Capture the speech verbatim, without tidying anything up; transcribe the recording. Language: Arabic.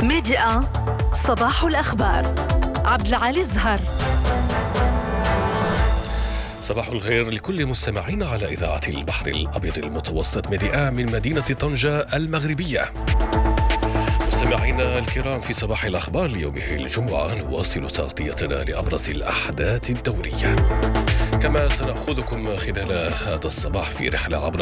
ميديا صباح الأخبار. عبد العالي الزهر. صباح الخير لكل مستمعينا على إذاعة البحر الأبيض المتوسط ميديا من مدينة طنجة المغربية. مستمعينا الكرام، في صباح الأخبار ليوم الجمعة نواصل تغطيتنا لأبرز الأحداث الدورية، كما سنأخذكم خلال هذا الصباح في رحلة عبر